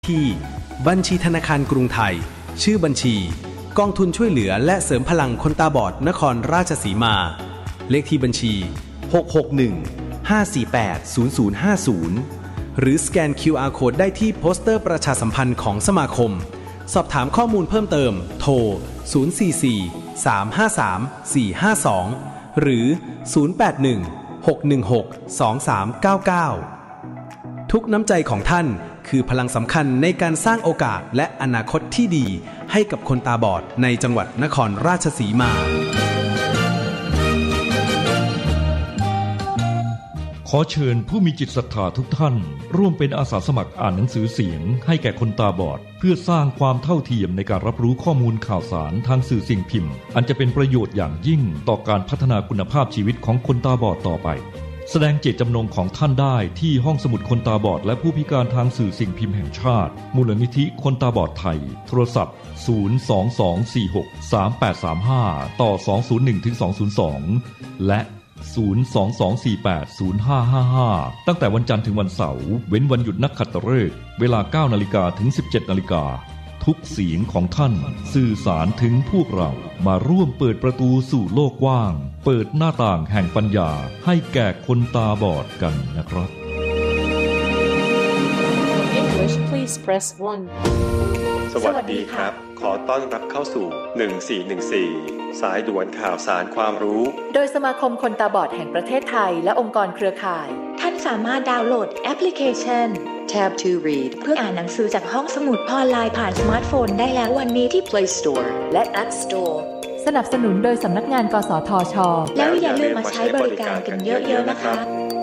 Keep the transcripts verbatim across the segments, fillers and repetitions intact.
ที่บัญชีธนาคารกรุงไทยชื่อบัญชีกองทุนช่วยเหลือและเสริมพลังคนตาบอดนครราชสีมาเลขที่บัญชีหก หก หนึ่ง ห้า สี่ แปด ศูนย์ ศูนย์ ห้า ศูนย์หรือสแกน คิว อาร์ Code ได้ที่โปสเตอร์ประชาสัมพันธ์ของสมาคมสอบถามข้อมูลเพิ่มเติมโทรศูนย์ สี่ สี่ สาม ห้า สาม สี่ ห้า สองหรือศูนย์ แปด หนึ่ง หก หนึ่ง หก สอง สาม เก้า เก้าทุกน้ำใจของท่านคือพลังสำคัญในการสร้างโอกาสและอนาคตที่ดีให้กับคนตาบอดในจังหวัดนครราชสีมาขอเชิญผู้มีจิตศรัทธาทุกท่านร่วมเป็นอาสาสมัครอ่านหนังสือเสียงให้แก่คนตาบอดเพื่อสร้างความเท่าเทียมในการรับรู้ข้อมูลข่าวสารทางสื่อสิ่งพิมพ์อันจะเป็นประโยชน์อย่างยิ่งต่อการพัฒนาคุณภาพชีวิตของคนตาบอดต่อไปแสดงเจตจำนงของท่านได้ที่ห้องสมุดคนตาบอดและผู้พิการทางสื่อสิ่งพิมพ์แห่งชาติมูลนิธิคนตาบอดไทยโทรศัพท์ศูนย์ สอง สอง สี่ หก สาม แปด สาม ห้าต่อสอง ศูนย์ หนึ่ง ถึง สอง ศูนย์ สองและศูนย์ สอง สอง สี่ แปด ศูนย์ ห้า ห้า ห้าตั้งแต่วันจันทร์ถึงวันเสาร์เว้นวันหยุดนักขัตฤกษ์เวลา เก้านาฬิกา ถึง สิบเจ็ดนาฬิกาทุกเสียงของท่านสื่อสารถึงพวกเรามาร่วมเปิดประตูสู่โลกกว้างเปิดหน้าต่างแห่งปัญญาให้แก่คนตาบอดกันนะครับ English please press one สวัสดีครับขอต้อนรับเข้าสู่หนึ่งสี่หนึ่งสี่สายด่วนข่าวสารความรู้โดยสมาคมคนตาบอดแห่งประเทศไทยและองค์กรเครือข่ายท่านสามารถดาวน์โหลดแอปพลิเคชัน Tab ทู Read เพื่ออ่านหนังสือจากห้องสมุดออนไลน์ผ่านสมาร์ทโฟนได้แล้ววันนี้ที่ Play Store และ App Store สนับสนุนโดยสำนักงานกสทช. แล้วอย่าลืมมาใช้บริการกันเยอะๆนะคะ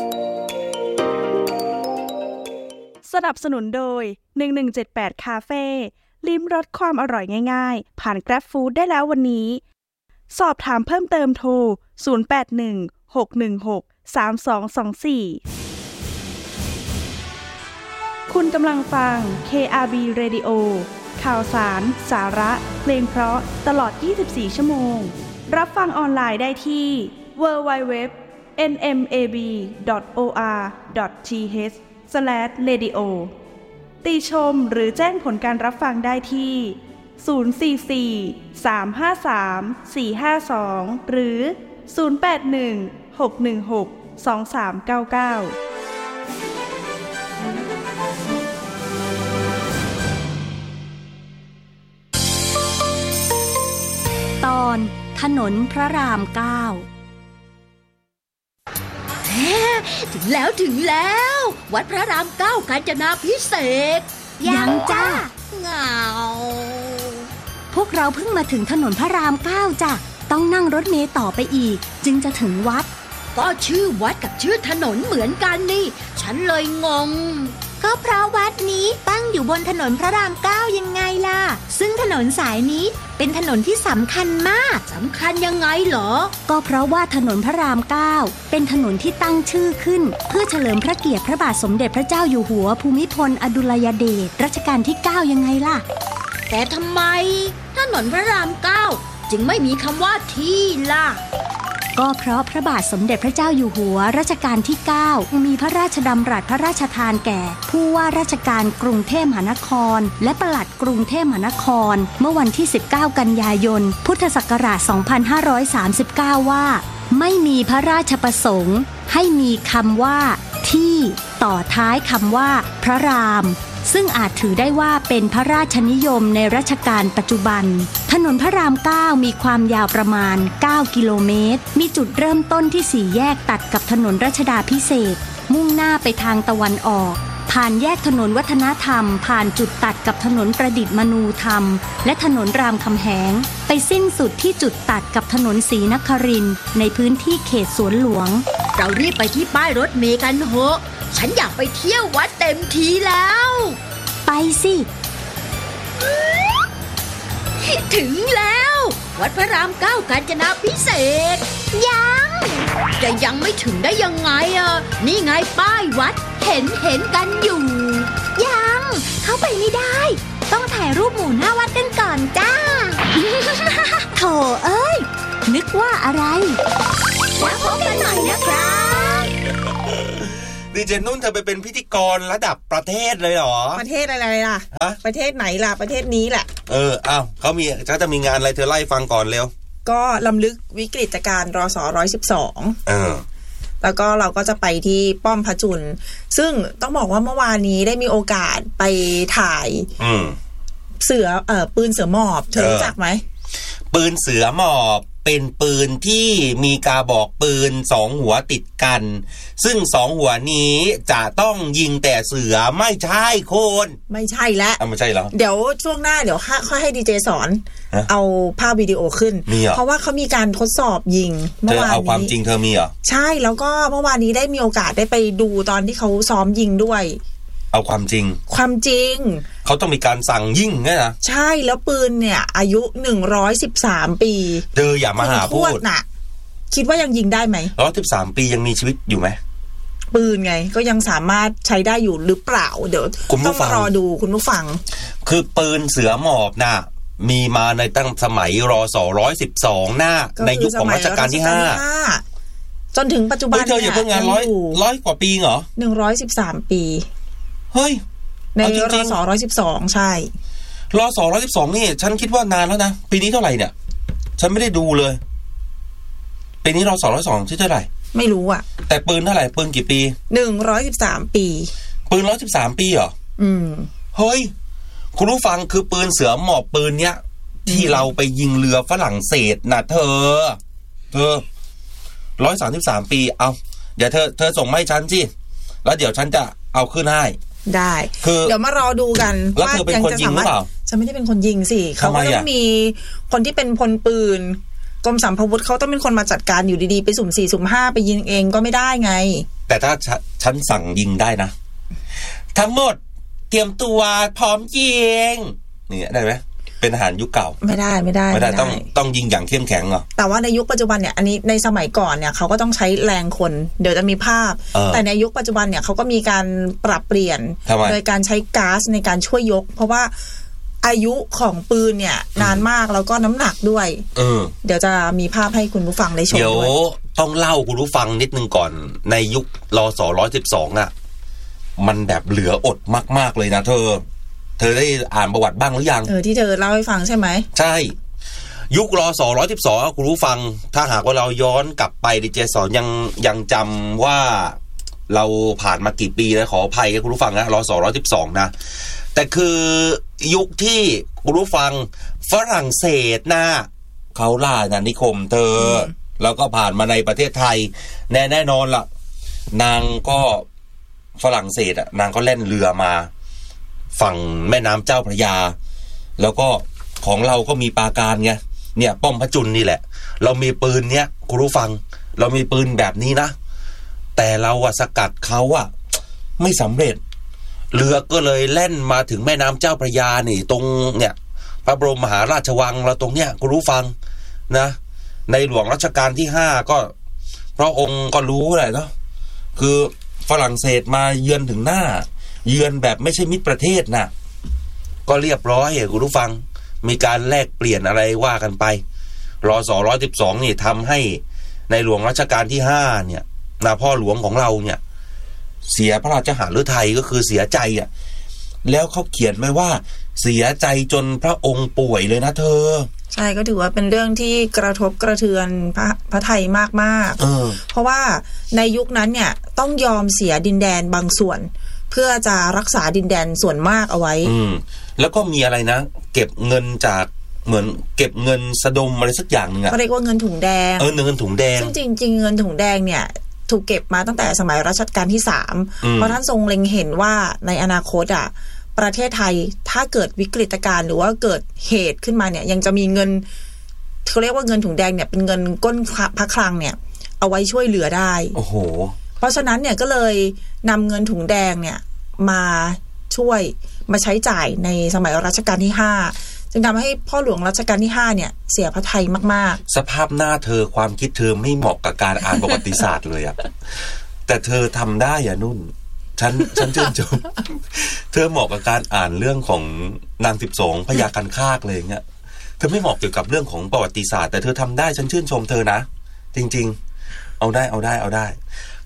สนับสนุนโดยหนึ่งหนึ่งเจ็ดแปดคาเฟ่ลิ้มรสความอร่อยง่ายๆผ่าน Grab Food ได้แล้ววันนี้สอบถามเพิ่มเติมโทรศูนย์ แปด หนึ่ง หก หนึ่ง หก สาม สอง สอง สี่คุณกำลังฟัง เค อาร์ บี Radio ข่าวสารสาระเพลงเพราะตลอดยี่สิบสี่ชั่วโมงรับฟังออนไลน์ได้ที่ ดับเบิลยู ดับเบิลยู ดับเบิลยู ดอท เอ็น เอ็ม เอ บี ดอท โอ อาร์ ดอท ที เอช สแลช เรดิโอ ติชมหรือแจ้งผลการรับฟังได้ที่ศูนย์ สี่ สี่ สาม ห้า สาม สี่ ห้า สองหรือศูนย์ แปด หนึ่ง หก หนึ่ง หก สอง สาม เก้า เก้าตอนถนนพระรามเก้าถึงแล้วถึงแล้ววัดพระรามเก้ากาญจนาภิเษกยังจ้าเหงาพวกเราเพิ่งมาถึงถนนพระรามเก้าจ้ะต้องนั่งรถเมล์ต่อไปอีกจึงจะถึงวัดก็ชื่อวัดกับชื่อถนนเหมือนกันนี่ฉันเลยงงก็เพราะวัดนี้ตั้งอยู่บนถนนพระรามเก้ายังไงล่ะซึ่งถนนสายนี้เป็นถนนที่สำคัญมากสำคัญยังไงเหรอก็เพราะว่าถนนพระรามเก้าเป็นถนนที่ตั้งชื่อขึ้นเพื่อเฉลิมพระเกียรติพระบาทสมเด็จพระเจ้าอยู่หัวภูมิพลอดุลยเดชรัชกาลที่เก้ายังไงล่ะแต่ทำไมถนนพระรามเก้าจึงไม่มีคำว่าที่ล่ะก็เพราะพระบาทสมเด็จพระเจ้าอยู่หัวรัชกาลที่เก้ามีพระราชดำรัสพระราชทานแก่ผู้ว่าราชการกรุงเทพมหานครและปลัดกรุงเทพมหานครเมื่อวันที่สิบเก้ากันยายนพุทธศักราชสองพันห้าร้อยสามสิบเก้าว่าไม่มีพระราชประสงค์ให้มีคำว่าที่ต่อท้ายคำว่าพระรามซึ่งอาจถือได้ว่าเป็นพระราชนิยมในรัชกาลปัจจุบันถนนพระรามเก้ามีความยาวประมาณเก้ากิโลเมตรมีจุดเริ่มต้นที่สี่แยกตัดกับถนนรัชดาภิเษกมุ่งหน้าไปทางตะวันออกผ่านแยกถนนวัฒนธรรมผ่านจุดตัดกับถนนประดิษฐ์มนูธรรมและถนนรามคำแหงไปสิ้นสุดที่จุดตัดกับถนนศรีนครินทร์ในพื้นที่เขตสวนหลวงเรารีบไปที่ป้ายรถเมล์กันเถอะฉันอยากไปเที่ยววัดเต็มทีแล้วไปสิถึงแล้ววัดพระรามเก้ากาญจนาภิเษกยังจะยังไม่ถึงได้ยังไงอ่ะนี่ไงป้ายวัดเห็นเห็นกันอยู่ยังเข้าไปไม่ได้ต้องถ่ายรูปหมู่หน้าวัดกันก่อนจ้าโธ่เอ้ยนึกว่าอะไรแล้วพบกันหน่อยนะครับดีเจนุ่นเธอไปเป็นพิธีกรระดับประเทศเลยเหรอประเทศอะไรล่ะประเทศไหนล่ะประเทศนี้แหละเอออ้าวเขามีเขาจะมีงานอะไรเธอไล่ฟังก่อนเร็วก็ล้ำลึกวิกฤตการณ์รส.หนึ่งร้อยสิบสองเออแล้วก็เราก็จะไปที่ป้อมพระจุลซึ่งต้องบอกว่าเมื่อวานนี้ได้มีโอกาสไปถ่ายเสือเอ่อปืนเสือหมอบเธอรู้จักไหมปืนเสือหมอบเป็นปืนที่มีกระบอกปืนสองหัวติดกันซึ่งสองหัวนี้จะต้องยิงแต่เสือไม่ใช่คนไม่ใช่แล้วอ่ะไม่ใช่แล้วเดี๋ยวช่วงหน้าเดี๋ยวค่อยให้ดีเจสอนเอาภาพวิดีโอขึ้นเพราะว่าเขามีการทดสอบยิงเมื่อวานนี้เธอเอาความจริงเธอมีเหรอใช่แล้วก็เมื่อวานนี้ได้มีโอกาสได้ไปดูตอนที่เขาซ้อมยิงด้วยเอาความจริงความจริงเขาต้องมีการสั่งยิงไงนะใช่แล้วปืนเนี่ยอายุหนึ่งร้อยสิบสามปีเธออย่ามาหาพูดน่ะคิดว่ายังยิงได้ไหมหนึ่งร้อยสิบสามปียังมีชีวิตอยู่ไหมปืนไงก็ยังสามารถใช้ได้อยู่หรือเปล่าเดี๋ยวต้องรอดูคุณผู้ฟังคือปืนเสือหมอบน่ะมีมาในตั้งสมัยรส.หนึ่งร้อยสิบสองหน้าในยุคของรัชกาลที่ห้าจนถึงปัจจุบันเนี่ยเธออย่าเพิ่งงานร้อยร้อยกว่าปีเหรอหนึ่งร้อยสิบสามปีเฮ้ยในรส.หนึ่งร้อยสิบสองใช่รส.หนึ่งร้อยสิบสองนี่ฉันคิดว่านานแล้วนะปีนี้เท่าไหร่เนี่ยฉันไม่ได้ดูเลยปีนี้รส.หนึ่งร้อยสิบสองที่เท่าไหร่ไม่รู้อ่ะแต่ปืนเท่าไหร่ปืนกี่ปีหนึ่งร้อยสิบสามปีปืนหนึ่งร้อยสิบสามปีเหรออืมเฮ้ยคุณผู้ฟังคือปืนเสือหมอบปืนเนี้ยที่เราไปยิงเรือฝรั่งเศสน่ะเธอเธอหนึ่งร้อยสามสิบสามปีเอาเดี๋ยวเธอเธอส่งมาให้ฉันสิแล้วเดี๋ยวฉันจะเอาขึ้นให้ได้คือเดี๋ยวมารอดูกันว่ายังจะสามารถจะไม่ได้เป็นคนยิงสิเขาก็ต้องมีคนที่เป็นพลปืนกรมสัมภวุธเขาต้องเป็นคนมาจัดการอยู่ดีๆไปสุ่มสี่สุ่มห้าไปยิงเองก็ไม่ได้ไงแต่ถ้าฉันสั่งยิงได้นะทั้งหมดเตรียมตัวพร้อมยิงนี่ได้ไหมเป็นทหารยุคเก่าไม่ได้ไม่ได้ไม่ได้ต้องต้องยิงอย่างเข้มแข็งเหรอแต่ว่าในยุคปัจจุบันเนี่ยอันนี้ในสมัยก่อนเนี่ยเขาก็ต้องใช้แรงคนเดี๋ยวจะมีภาพแต่ในยุคปัจจุบันเนี่ยเขาก็มีการปรับเปลี่ยนโดยการใช้ก๊าซในการช่วยยกเพราะว่าอายุของปืนเนี่ยนานมากแล้วก็น้ำหนักด้วยเออเดี๋ยวจะมีภาพให้คุณผู้ฟังได้ชมด้วยเดี๋ยวต้องเล่าคุณผู้ฟังนิดนึงก่อนในยุครส.หนึ่งร้อยสิบสองอ่ะมันแบบเหลืออดมากๆเลยนะเธอเธอได้อ่านประวัติบ้างหรือยังเออที่เธอเล่าให้ฟังใช่ไหมใช่ยุครส.หนึ่งร้อยสิบสองคุณผู้ฟังถ้าหากว่าเราย้อนกลับไปดิเจสอนยังยังจำว่าเราผ่านมากี่ปีแล้วขออภัยคุณผู้ฟังนะรส.หนึ่งร้อยสิบสองนะแต่คือยุคที่คุณผู้ฟังฝรั่งเศสนะเขาล่าอาณานิคมเธอแล้วก็ผ่านมาในประเทศไทยแน่แน่นอนล่ะนางก็ฝรั่งเศสอ่ะนางก็แล่นเรือมาฝั่งแม่น้ำเจ้าพระยาแล้วก็ของเราก็มีปราการไงเนี่ยป้อมพระจุลนี่แหละเรามีปืนเนี้ยคุณผู้ฟังเรามีปืนแบบนี้นะแต่เราอะสกัดเขาอะไม่สำเร็จเรือก็เลยแล่นมาถึงแม่น้ำเจ้าพระยานี่ตรงเนี่ยพระบรมมหาราชวังเราตรงเนี้ยคุณผู้ฟังนะในหลวงรัชกาลที่ห้าก็พระองค์ก็รู้แหละเนาะคือฝรั่งเศสมาเยือนถึงหน้าเยือนแบบไม่ใช่มิตรประเทศนะก็เรียบร้อยคุณผู้ฟังมีการแลกเปลี่ยนอะไรว่ากันไปรส.หนึ่งร้อยสิบสองนี่ทำให้ในหลวงรัชกาลที่ห้าเนี่ยนาพ่อหลวงของเราเนี่ยเสียพระราชหฤทัยก็คือเสียใจอ่ะแล้วเขาเขียนไว้ว่าเสียใจจนพระองค์ป่วยเลยนะเธอใช่ก็ถือว่าเป็นเรื่องที่กระทบกระเทือนพระพระไทยมากๆเออเพราะว่าในยุคนั้นเนี่ยต้องยอมเสียดินแดนบางส่วนเพื่อจะรักษาดินแดนส่วนมากเอาไว้อืมแล้วก็มีอะไรนะเก็บเงินจากเหมือนเก็บเงินสะดมอะไรสักอย่างนึงอ่ะเขาเรียกว่าเงินถุงแดงเออเงินถุงแดงซึ่งจริงๆเงินถุงแดงเนี่ยถูกเก็บมาตั้งแต่สมัยรัชกาลที่สามเพราะท่านทรงเล็งเห็นว่าในอนาคตอ่ะประเทศไทยถ้าเกิดวิกฤตการณ์หรือว่าเกิดเหตุขึ้นมาเนี่ยยังจะมีเงินเขาเรียกว่าเงินถุงแดงเนี่ยเป็นเงินก้นพระคลังเนี่ยเอาไว้ช่วยเหลือได้โอ้โหเพราะฉะนั้นเนี่ยก็เลยนำเงินถุงแดงเนี่ยมาช่วยมาใช้จ่ายในสมัยรัชกาลที่ห้าจึงทำให้พ่อหลวงรัชกาลที่ห้าเนี่ยเสียพระทัยมากๆสภาพหน้าเธอความคิดเธอไม่เหมาะกับการอ่านประวัติศาสตร์เลยอะแต่เธอทำได้อะนุ่นฉันฉันชื่นชมเธอเหมาะกับการอ่านเรื่องของนางสิบสองพญาคันคากเลยเงี้ยเธอไม่เหมาะเกี่ยวกับเรื่องของประวัติศาสตร์แต่เธอทำได้ฉันชื่นชมเธอนะจริงๆเอาได้เอาได้เอาได้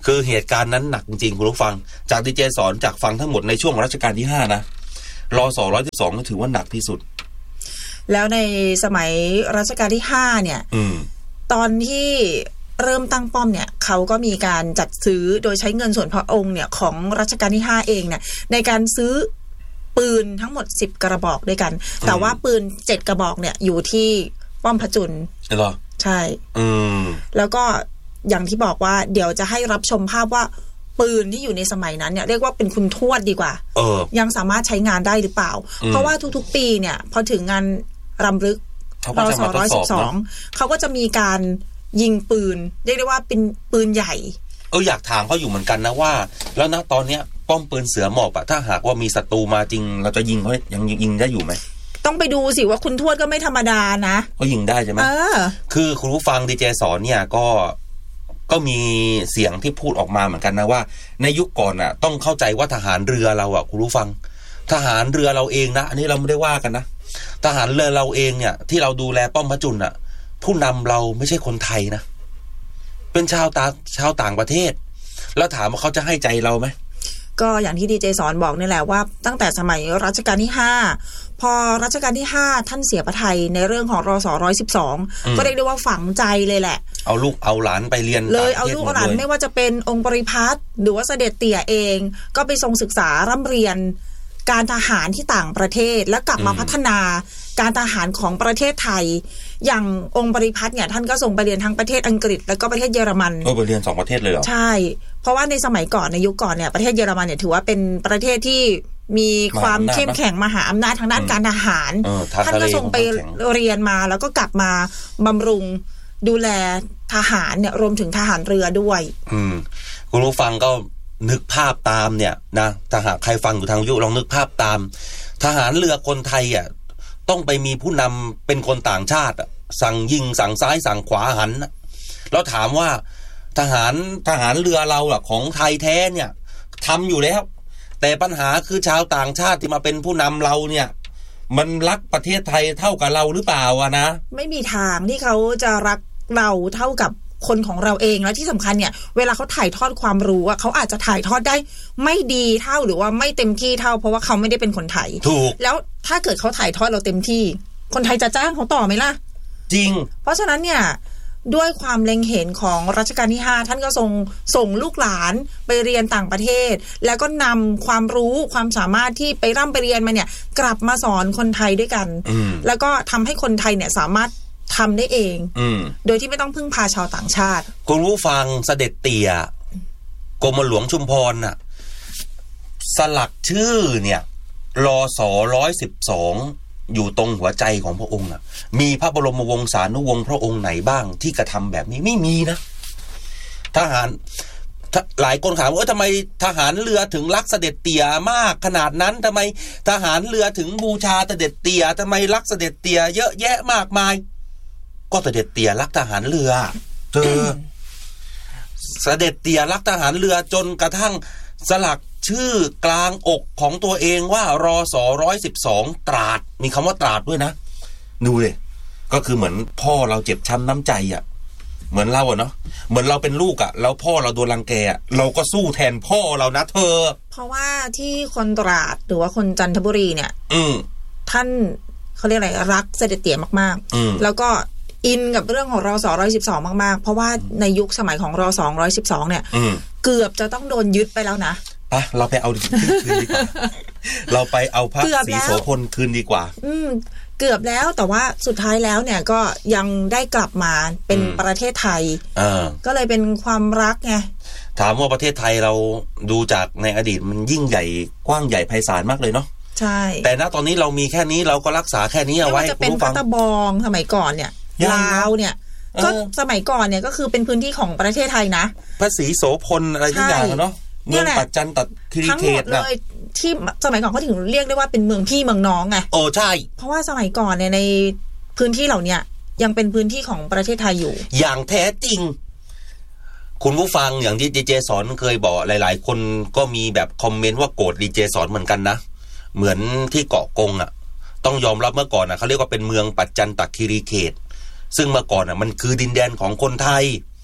คือเหตุการณ์นั้นหนักจริงๆคุณผู้ฟังจากดีเจสอนจากฟังทั้งหมดในช่วงรัชกาลที่ห้านะรอสองร้อยสิบสองก็ถือว่าหนักที่สุดแล้วในสมัยรัชกาลที่ห้าเนี่ยตอนที่เริ่มตั้งป้อมเนี่ยเขาก็มีการจัดซื้อโดยใช้เงินส่วนพระองค์เนี่ยของรัชกาลที่ห้าเองเนี่ยในการซื้อปืนทั้งหมดสิบกระบอกด้วยกันแต่ว่าปืนเจ็ดกระบอกเนี่ยอยู่ที่ป้อมพระจุลใช่หรอใช่อืมแล้วก็อย่างที่บอกว่าเดี๋ยวจะให้รับชมภาพว่าปืนที่อยู่ในสมัยนั้นเนี่ยเรียกว่าเป็นคุณทวดดีกว่าเออยังสามารถใช้งานได้หรือเปล่าเพราะว่าทุกๆปีเนี่ยพอถึงงานรำลึกรอสอร้อยสิบสองเขาก็จะมีการยิงปืนเรียกได้ว่าเป็นปืนใหญ่เอออยากถามเขาอยู่เหมือนกันนะว่าแล้วนะตอนเนี้ยป้อมปืนเสือหมอบอะถ้าหากว่ามีศัตรูมาจริงเราจะยิงเขายังยิงได้อยู่ไหมต้องไปดูสิว่าคุณทวดก็ไม่ธรรมดานะเขายิงได้ใช่ไหมเออคือคุณผู้ฟังดีเจสอนเนี่ยก็ก็มีเสียงที่พูดออกมาเหมือนกันนะว่าในยุคก่อนอะต้องเข้าใจว่าทหารเรือเราอะคุณผู้ฟังทหารเรือเราเองนะอันนี้เราไม่ได้ว่ากันนะทหารเรือเราเองเนี่ยที่เราดูแลป้อมพระจุลอะผู้นำเราไม่ใช่คนไทยนะเป็นชาวตาชาวต่างประเทศแล้วถามว่าเขาจะให้ใจเราไหมก็อย่างที่ดีเจสอนบอกนี่แหละว่าตั้งแต่สมัยรัชกาลที่ห้าพอรัชกาลที่ห้าท่านเสียพระทัยในเรื่องของรสร้อยสิบสองก็เรียกได้ว่าฝังใจเลยแหละเอาลูกเอาหลานไปเรียนเลยเอาลูกเอาหลานไม่ว่าจะเป็นองค์บริพัตรหรือว่าเสด็จเตี่ยเองก็ไปทรงศึกษาร่ำเรียนการทหารที่ต่างประเทศแล้วกลับมาพัฒนาการทหารของประเทศไทยอย่างองค์บริพัตรเนี่ยท่านก็ส่งไปเรียนทั้งประเทศอังกฤษแล้วก็ประเทศเยอรมันเออไปเรียนสองประเทศเลยเหรอใช่เพราะว่าในสมัยก่อนในยุคก่อนเนี่ยประเทศเยอรมันเนี่ยถือว่าเป็นประเทศที่มีความเข้มแข็งมหาอำนาจทางด้านการทหารท่านก็ส่งไปเรียนมาแล้วก็กลับมาบำรุงดูแลทหารเนี่ยรวมถึงทหารเรือด้วยอืมคุณผู้ฟังก็นึกภาพตามเนี่ยนะถ้าหากใครฟังอยู่ทางวิทยุลองนึกภาพตามทหารเรือคนไทยอ่ะต้องไปมีผู้นำเป็นคนต่างชาติสั่งยิงสั่งซ้ายสั่งขวาหันแล้วถามว่าทหารทหารเรือเราอ่ะของไทยแท้เนี่ยทำอยู่แล้วแต่ปัญหาคือชาวต่างชาติที่มาเป็นผู้นำเราเนี่ยมันรักประเทศไทยเท่ากับเราหรือเปล่าอะนะไม่มีทางที่เขาจะรักเราเท่ากับคนของเราเองและที่สำคัญเนี่ยเวลาเขาถ่ายทอดความรู้อะเขาอาจจะถ่ายทอดได้ไม่ดีเท่าหรือว่าไม่เต็มที่เท่าเพราะว่าเขาไม่ได้เป็นคนไทยถูกแล้วถ้าเกิดเขาถ่ายทอดเราเต็มที่คนไทยจะจ้างเขาต่อไหมล่ะจริงเพราะฉะนั้นเนี่ยด้วยความเล็งเห็นของรัชกาลที่ห้าท่านก็ส่งส่งลูกหลานไปเรียนต่างประเทศแล้วก็นำความรู้ความสามารถที่ไปร่ำไปเรียนมาเนี่ยกลับมาสอนคนไทยด้วยกันแล้วก็ทำให้คนไทยเนี่ยสามารถทำได้เองโดยที่ไม่ต้องพึ่งพาชาวต่างชาติคุณผู้ฟังเสด็จเตี่ยกรมหลวงชุมพรน่ะสลักชื่อเนี่ยรสร้อยสิบสองอยู่ตรงหัวใจของพระองค์น่ะมีพระบรมวงศานุวงศ์พระองค์ไหนบ้างที่กระทำแบบนี้ไม่มีนะทหารหลายคนถามว่าทำไมทหารเรือถึงรักเสด็จเตี่ยมากขนาดนั้นทำไมทหารเรือถึงบูชาเสด็จเตี่ยทำไมรักเสด็จเตี่ยเยอะแยะมากมายก็เสด็จเตี่ยรักทหารเรือเจอเสด็จเตี่ยรักทหารเรือจนกระทั่งสลักชื่อกลางอกของตัวเองว่ารสร้อยสิบสองตราดมีคำว่าตราดด้วยนะดูเลยก็คือเหมือนพ่อเราเจ็บช้ำน้ำใจอ่ะเหมือนเราอะเนาะเหมือนเราเป็นลูกอะแล้วพ่อเราโดนรังแกเราก็สู้แทนพ่อเรานะเธอเพราะว่าที่คนตราดหรือว่าคนจันทบุรีเนี่ยอืมท่านเขาเรียกอะไรรักเสด็จเตี่ยมากๆแล้วก็อินกับเรื่องของรสร้อยสิบสองมากๆเพราะว่าในยุคสมัยของรสองร้อยสิบสองเนี่ยเกือบจะต้องโดนยึดไปแล้วนะปะเราไปเอาคืนดีกว่าเราไปเอาพระศรีโสพลคืนดีกว่าอืมเกือบแล้วแต่ว่าสุดท้ายแล้วเนี่ยก็ยังได้กลับมาเป็นประเทศไทยก็เลยเป็นความรักไงถามว่าประเทศไทยเราดูจากในอดีตมันยิ่งใหญ่กว้างใหญ่ไพศาลมากเลยเนาะใช่แต่ณตอนนี้เรามีแค่นี้เราก็รักษาแค่นี้เอาไว้จะเป็นพระตะบองสมัยก่อนเนี่ยลาวเนี่ยก็สมัยก่อนเนี่ยก็คือเป็นพื้นที่ของประเทศไทยนะพระศรีโสพลอะไรทุกอย่างเนาะเมืองปัจจันตคีรีเขตนะที่สมัยก่อนเขาถึงเรียกได้ว่าเป็นเมืองพี่เมืองน้องไงโอ้ใช่เพราะว่าสมัยก่อนเนี่ยในพื้นที่เหล่านี้ยังเป็นพื้นที่ของประเทศไทยอยู่อย่างแท้จริงคุณผู้ฟังอย่างที่ดีเจสอนเคยบอกหลายๆคนก็มีแบบคอมเมนต์ว่าโกรธดีเจสอนเหมือนกันนะเหมือนที่เกาะกงอ่ะต้องยอมรับเมื่อก่อนอ่ะเขาเรียกว่าเป็นเมืองปัจจันตคีรีเขตซึ่งเมื่อก่อนอ่ะมันคือดินแดนของคนไทย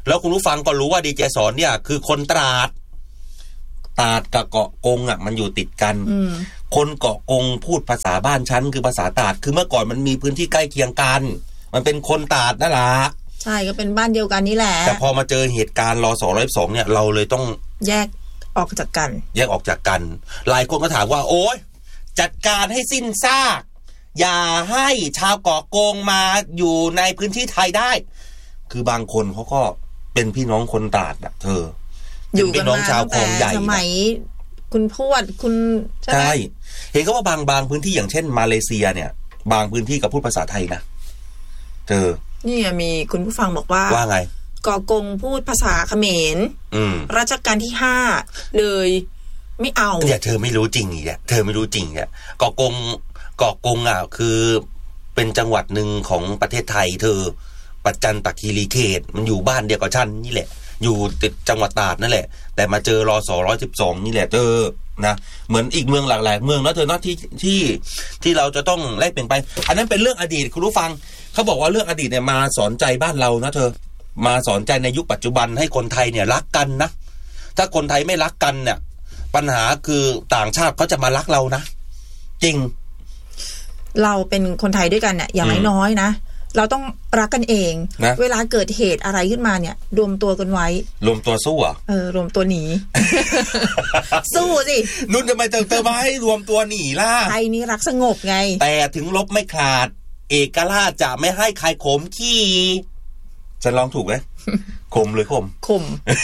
แล้วคุณผู้ฟังก็รู้ว่าดีเจสอนเนี่ยคือคนตราดตราดกับเกาะกงอ่ะมันอยู่ติดกันคนเกาะกงพูดภาษาบ้านชั้นคือภาษาตราดคือเมื่อก่อนมันมีพื้นที่ใกล้เคียงกันมันเป็นคนตราดนั่นแหละใช่ก็เป็นบ้านเดียวกันนี่แหละแต่พอมาเจอเหตุการณ์รสร้อยสองเนี่ยเราเลยต้องแยกออกจากกันแยกออกจากกันหลายคนก็ถามว่าโอ๊ยจัดการให้สิ้นซากอย่าให้ชาวเกาะกงมาอยู่ในพื้นที่ไทยได้คือบางคนเขาก็เป็นพี่น้องคนตราดนะเธออยู่กันมาตั้งแต่สมัยคุณพวดคุณใช่ไหมเห็นเขาว่าบางบางพื้นที่อย่างเช่นมาเลเซียเนี่ยบางพื้นที่ก็พูดภาษาไทยนะเธอนี่มีคุณผู้ฟังบอกว่าว่าไงเกาะกงพูดภาษาเขมรรัชกาลที่ห้าเลยไม่เอาเนี่ยเธอไม่รู้จริงอีกอ่ะเธอไม่รู้จริงอ่ะเกาะกงเกาะกงอ่ะคือเป็นจังหวัดหนึ่งของประเทศไทยเธอปัจจันตคีรีเขตมันอยู่บ้านเดียวกับฉันนี่แหละอยู่ติดจังหวัดตราดนั่นแหละแต่มาเจอรสร้อยสิบสองนี่แหละเธอนะเหมือนอีกเมืองหลากหลายเมืองนะเธอเนาะที่ที่ที่เราจะต้องแลกเปลี่ยนไปอันนั้นเป็นเรื่องอดีตคุณผู้ฟังเขาบอกว่าเรื่องอดีตเนี่ยมาสอนใจบ้านเรานะเธอมาสอนใจในยุคปัจจุบันให้คนไทยเนี่ยรักกันนะถ้าคนไทยไม่รักกันเนี่ยปัญหาคือต่างชาติเขาจะมารักเรานะจริงเราเป็นคนไทยด้วยกันเนี่ยอย่างน้อยๆนะเราต้องรักกันเองนะเวลาเกิดเหตุอะไรขึ้นมาเนี่ยรวมตัวกันไว้รวมตัวสู้อ่ะเออรวมตัวหนี สู้สินุ่นทำไมเธอเธอมาให้รวมตัวหนีล่ะไทยนี่รักสงบไงแต่ถึงลบไม่ขาดเอกราชจะไม่ให้ใครข่มขี้ฉันร้องถูกไหมข่มหรือข่มข่ม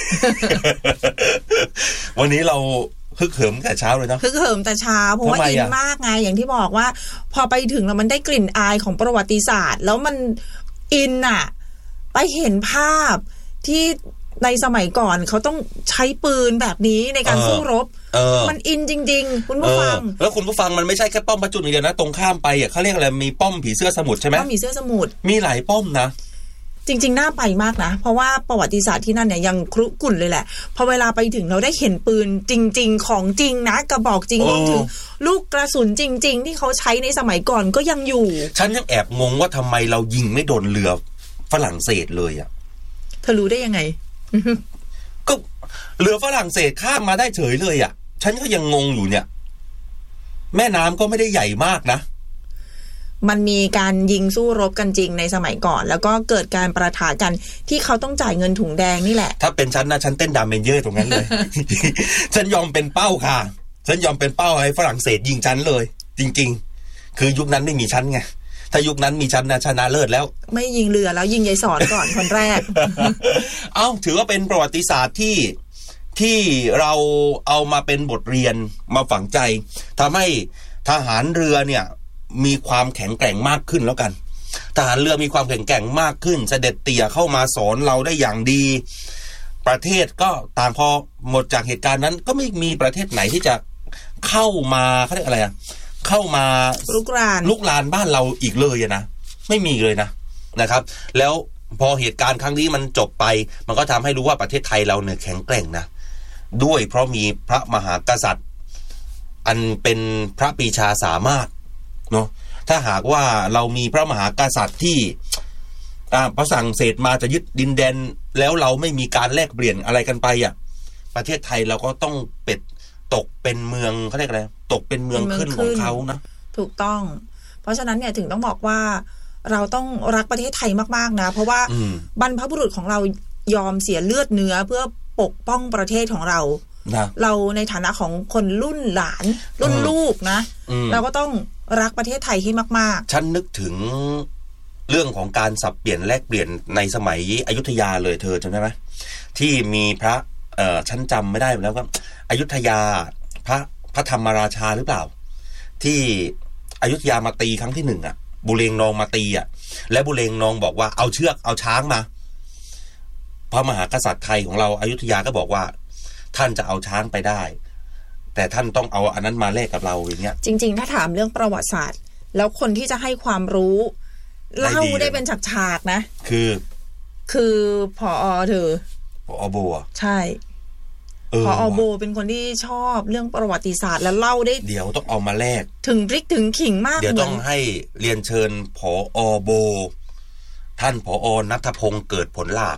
วันนี้เราฮึกเหิมแต่เช้าเลยเนาะฮึกเหิมแต่เช้าเพราะว่าอินมากไงอย่างที่บอกว่าพอไปถึงแล้วมันได้กลิ่นอายของประวัติศาสตร์แล้วมันอินอะไปเห็นภาพที่ในสมัยก่อนเขาต้องใช้ปืนแบบนี้ในการสู้รบมันอินจริงๆคุณผู้ฟังแล้วคุณผู้ฟังมันไม่ใช่แค่ป้อมพระจุลอย่างเดียวนะตรงข้ามไปอ่ะเขาเรียกอะไรมีป้อมผีเสื้อสมุทรใช่ไหมป้อมผีเสื้อสมุทรมีหลายป้อมนะจริงๆน่าไปมากนะเพราะว่าประวัติศาสตร์ที่นั่นเนี่ยยังครุกรุ่นเลยแหละพอเวลาไปถึงเราได้เห็นปืนจริงๆของจริงนะกระบอกจริงรวมถึงลูกกระสุนจริงๆที่เขาใช้ในสมัยก่อนก็ยังอยู่ฉันยังแอบงงว่าทำไมเรายิงไม่โดนเรือฝรั่งเศสเลยอ่ะเธอรู้ได้ยังไงก็เรือฝรั่งเศสข้ามมาได้เฉยเลยอ่ะฉันก็ยังงงอยู่เนี่ยแม่น้ำก็ไม่ได้ใหญ่มากนะมันมีการยิงสู้รบกันจริงในสมัยก่อนแล้วก็เกิดการประทะกันที่เขาต้องจ่ายเงินถุงแดงนี่แหละถ้าเป็นฉันนะฉันเต้นดามเมนเยอร์ตรงนั้นเลย ฉันยอมเป็นเป้าค่ะฉันยอมเป็นเป้าให้ฝรั่งเศสยิงฉันเลยจริงๆคือยุคนั้นไม่มีฉันไงถ้ายุคนั้นมีฉันนะชนะเลิศแล้วไม่ยิงเรือแล้วยิงยายสอนก่อน คนแรกเอ้าถือว่าเป็นประวัติศาสตร์ที่ที่เราเอามาเป็นบทเรียนมาฝังใจทำให้ทหารเรือเนี่ยมีความแข็งแกร่งมากขึ้นแล้วกันทหารเรือมีความแข็งแกร่งมากขึ้นเสด็จเตี่ยเข้ามาสอนเราได้อย่างดีประเทศก็ต่างพอหมดจากเหตุการณ์นั้นก็ไม่มีประเทศไหนที่จะเข้ามาเขาเรียกอะไรอะเข้ามาลุกรานลุกรานบ้านเราอีกเลยนะไม่มีเลยนะนะครับแล้วพอเหตุการณ์ครั้งนี้มันจบไปมันก็ทำให้รู้ว่าประเทศไทยเราเนี่ยแข็งแกร่งนะด้วยเพราะมีพระมหากษัตริย์อันเป็นพระปรีชาสามารถเนาะถ้าหากว่าเรามีพระมหากษัตริย์ที่อ่าฝรั่งเศสมาจะยึดดินแดนแล้วเราไม่มีการแลกเปลี่ยนอะไรกันไปอ่ะประเทศไทยเราก็ต้องเป็ดตกเป็นเมืองเขาเรียกอะไรตกเป็นเมืองขึ้นของเขานะถูกต้องเพราะฉะนั้นเนี่ยถึงต้องบอกว่าเราต้องรักประเทศไทยมากๆนะเพราะว่าบรรพบุรุษของเรายอมเสียเลือดเนื้อเพื่อปกป้องประเทศของเราเราในฐานะของคนรุ่นหลานรุ่นลูกนะเราก็ต้องรักประเทศไทยให้มากๆฉันนึกถึงเรื่องของการสับเปลี่ยนแลกเปลี่ยนในสมัยอยุธยาเลยเธอจำได้ไหมที่มีพระเอ่อฉันจำไม่ได้แล้วก็อยุธยาพระพระธรรมราชาหรือเปล่าที่อยุธยามาตีครั้งที่หนึ่งอ่ะบุเรงนองมาตีอ่ะและบุเรงนองบอกว่าเอาเชือกเอาช้างมาพระมหากษัตริย์ไทยของเราอยุธยาก็บอกว่าท่านจะเอาช้างไปได้แต่ท่านต้องเอาอันนั้นมาแลกกับเราอย่างเงี้ยจริงๆถ้าถามเรื่องประวัติศาสตร์แล้วคนที่จะให้ความรู้เล่าได้เป็นฉากๆนะคือคือผอ.เธอผอ.โบใช่ผอ.โบเป็นคนที่ชอบเรื่องประวัติศาสตร์และเล่าได้เดี๋ยวต้องเอามาแลกถึงพริกถึงขิงมากเดี๋ยวต้องให้เรียนเชิญผอ.โบท่านผอ.ณัฐพงศ์เกิดผลหลาก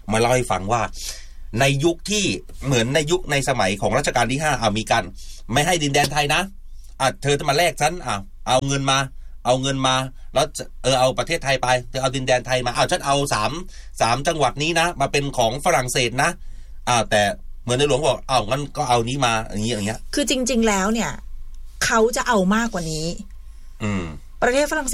มาเล่าให้ฟังว่าในยุคที่เหมือนในยุคในสมัยของรัชกาลที่ห้าอ่ามีการไม่ให้ดินแดนไทยนะอ่ะเธอจะมาแลกฉันอ่ะเอาเงินมาเอาเงินมาแล้วเออเอาประเทศไทยไปเธอเอาดินแดนไทยมาเอาฉันเอาสามสามจังหวัดนี้นะมาเป็นของฝรั่งเศสนะอ่าแต่เหมือนในหลวงบอกเอางั้นก็เอานี้มาอย่างนี้อย่างเงี้ยคือจริงๆแล้วเนี่ยเขาจะเอามากกว่านี้อืมประเทศฝรั่ง